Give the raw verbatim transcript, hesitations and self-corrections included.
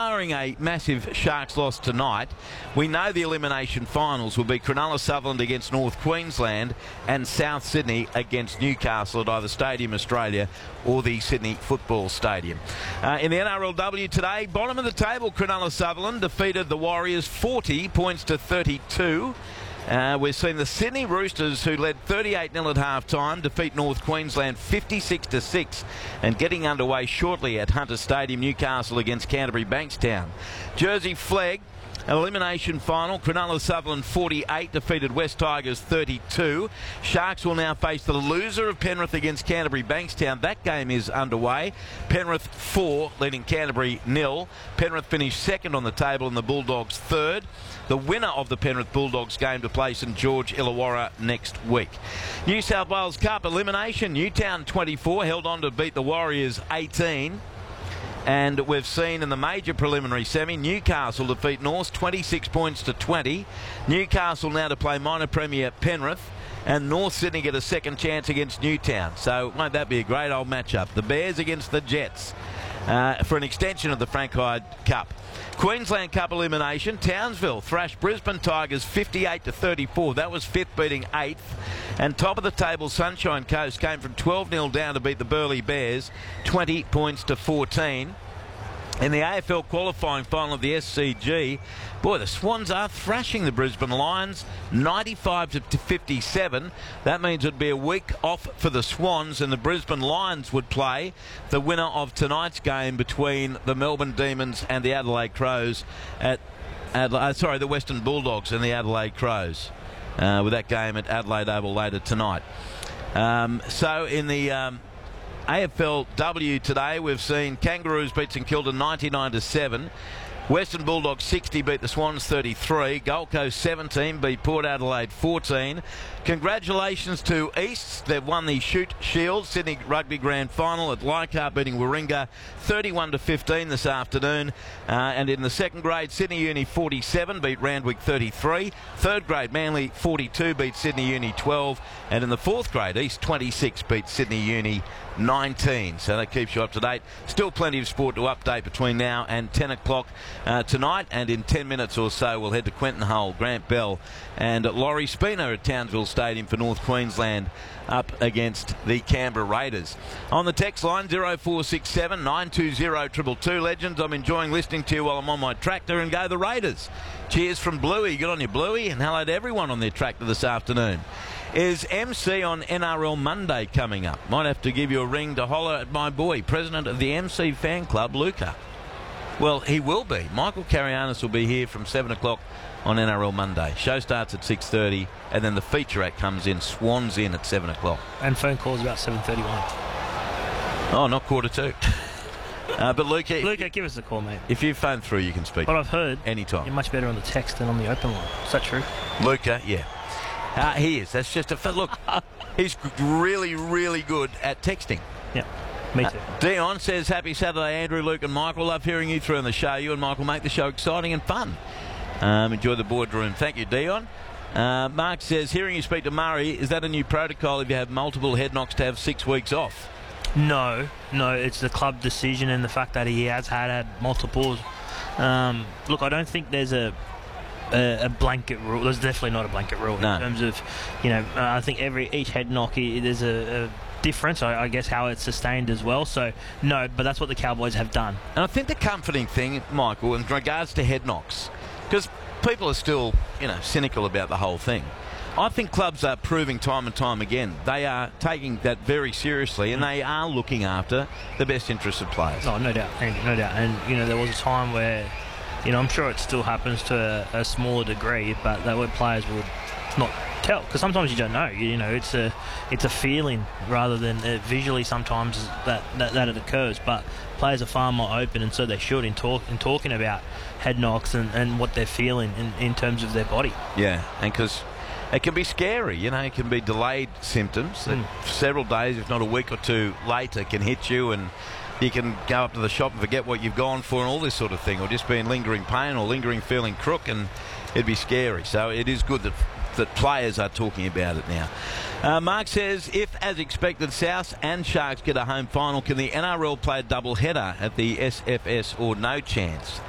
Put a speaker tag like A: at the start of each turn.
A: barring a massive Sharks loss tonight, we know the elimination finals will be Cronulla Sutherland against North Queensland and South Sydney against Newcastle at either Stadium Australia or the Sydney Football Stadium. Uh, in the N R L W today, bottom of the table, Cronulla Sutherland defeated the Warriors forty points to thirty-two. Uh, we've seen the Sydney Roosters, who led thirty-eight nil at half-time, defeat North Queensland fifty-six to six, and getting underway shortly at Hunter Stadium, Newcastle against Canterbury Bankstown. Jersey Flegg, elimination final, Cronulla Sutherland forty-eight defeated West Tigers thirty-two. Sharks will now face the loser of Penrith against Canterbury Bankstown. That game is underway. Penrith four, leading Canterbury nil. Penrith finished second on the table and the Bulldogs third. The winner of the Penrith Bulldogs game to play St George Illawarra next week. New South Wales Cup elimination, Newtown twenty-four held on to beat the Warriors eighteen. And we've seen in the major preliminary semi, Newcastle defeat North twenty-six points to twenty. Newcastle now to play minor premier Penrith, and North Sydney get a second chance against Newtown. So won't that be a great old matchup? The Bears against the Jets uh, for an extension of the Frank Hyde Cup. Queensland Cup elimination, Townsville thrashed Brisbane Tigers fifty-eight to thirty-four. That was fifth beating eighth. And top of the table, Sunshine Coast came from twelve nil down to beat the Burleigh Bears twenty points to fourteen. In the A F L qualifying final of the S C G, boy, the Swans are thrashing the Brisbane Lions ninety-five to fifty-seven. That means it'd be a week off for the Swans, and the Brisbane Lions would play the winner of tonight's game between the Melbourne Demons and the Adelaide Crows at Adela- uh, sorry, the Western Bulldogs and the Adelaide Crows, uh, with that game at Adelaide Oval later tonight. Um, so in the um, A F L W today, we've seen Kangaroos beat St Kilda ninety-nine to seven. Western Bulldogs sixty beat the Swans thirty-three. Gold Coast seventeen beat Port Adelaide fourteen. Congratulations to Easts. They've won the Shoot Shield Sydney Rugby Grand Final at Leichhardt beating Warringah thirty-one to fifteen this afternoon. Uh, and in the second grade, Sydney Uni forty-seven beat Randwick thirty-three. Third grade, Manly forty-two beat Sydney Uni twelve. And in the fourth grade, East twenty-six beat Sydney Uni nineteen. So that keeps you up to date. Still plenty of sport to update between now and ten o'clock uh, tonight. And in ten minutes or so, we'll head to Quentin Hull, Grant Bell and Laurie Spina at Townsville Stadium for North Queensland up against the Canberra Raiders. On the text line, zero four six seven nine two zero two two. Legends, I'm enjoying listening to you while I'm on my tractor, and go the Raiders. Cheers from Bluey. Good on you, Bluey, and hello to everyone on their tractor this afternoon. Is M C on N R L Monday coming up? Might have to give you a ring to holler at my boy, president of the M C fan club, Luca. Well, he will be. Michael Carianis will be here from seven o'clock on N R L Monday. Show starts at six thirty, and then the feature act comes in, Swans in at seven o'clock.
B: And phone calls about seven thirty-one.
A: Oh, not quarter two. uh, but Luca...
B: Luca, give us a call, mate.
A: If you phone through, you can speak.
B: What I've heard,
A: anytime.
B: You're much better on the text than on the open line. Is that true?
A: Luca, yeah. Uh, he is. That's just a... Look, he's really, really good at texting.
B: Yeah, me too.
A: Uh, Dion says, happy Saturday, Andrew, Luke and Michael. Love hearing you through on the show. You and Michael make the show exciting and fun. Um, enjoy the boardroom. Thank you, Dion. Uh, Mark says, hearing you speak to Murray, is that a new protocol if you have multiple head knocks to have six weeks off?
B: No, no, it's the club decision and the fact that he has had, had multiples. Um, look, I don't think there's a... A, a blanket rule. There's definitely not a blanket rule
A: no.
B: in terms of, you know, uh, I think every each head knock there's a, a difference, I, I guess, how it's sustained as well. So no, but that's what the Cowboys have done.
A: And I think the comforting thing, Michael, in regards to head knocks, because people are still, you know, cynical about the whole thing. I think clubs are proving time and time again they are taking that very seriously, and mm. they are looking after the best interests of players.
B: Oh, no doubt, no doubt. And you know, there was a time where, you know, I'm sure it still happens to a, a smaller degree, but that where players would not tell, because sometimes you don't know. You, you know, it's a it's a feeling rather than uh, visually sometimes that, that that it occurs. But players are far more open, and so they should in talk in talking about head knocks and, and what they're feeling in, in terms of their body.
A: Yeah, and because it can be scary, you know, it can be delayed symptoms that mm. several days, if not a week or two later, can hit you, and you can go up to the shop and forget what you've gone for and all this sort of thing, or just be in lingering pain or lingering feeling crook, and it'd be scary. So it is good that that players are talking about it now. Uh, Mark says, if, as expected, South and Sharks get a home final, can the N R L play a double header at the S F S or no chance?